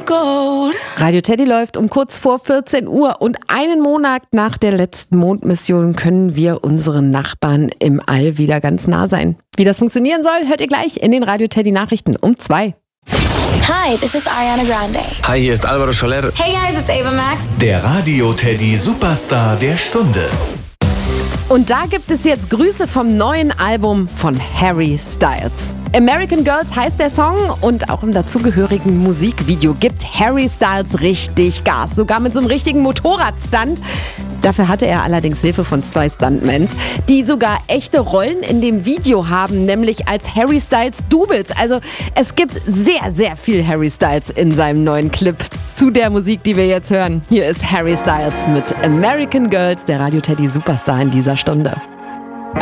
gold. Radio Teddy läuft um kurz vor 14 Uhr und einen Monat nach der letzten Mondmission können wir unseren Nachbarn im All wieder ganz nah sein. Wie das funktionieren soll, hört ihr gleich in den Radio Teddy Nachrichten um 2. Hi, this is Ariana Grande. Hi, hier ist Alvaro Soler. Hey guys, it's Ava Max. Der Radio Teddy Superstar der Stunde. Und da gibt es jetzt Grüße vom neuen Album von Harry Styles. American Girls heißt der Song und auch im dazugehörigen Musikvideo gibt Harry Styles richtig Gas. Sogar mit so einem richtigen Motorradstunt. Dafür hatte er allerdings Hilfe von 2 Stuntmans, die sogar echte Rollen in dem Video haben, nämlich als Harry Styles Doubles. Also es gibt sehr, sehr viel Harry Styles in seinem neuen Clip zu der Musik, die wir jetzt hören. Hier ist Harry Styles mit American Girls, der Radio Teddy Superstar in dieser Stunde.